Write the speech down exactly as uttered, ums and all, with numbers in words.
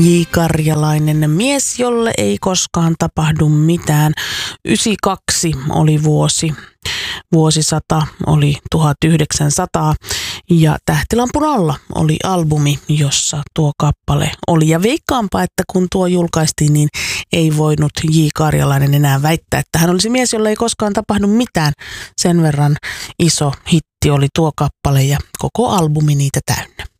J. Karjalainen, mies, jolle ei koskaan tapahdu mitään. yhdeksänkymmentäkaksi oli vuosi. Vuosisata oli tuhatyhdeksänsataa ja Tähtilampun alla oli albumi, jossa tuo kappale oli. Ja veikkaanpa, että kun tuo julkaistiin, niin ei voinut J. Karjalainen enää väittää, että hän olisi mies, jolle ei koskaan tapahdu mitään. Sen verran iso hitti oli tuo kappale ja koko albumi niitä täynnä.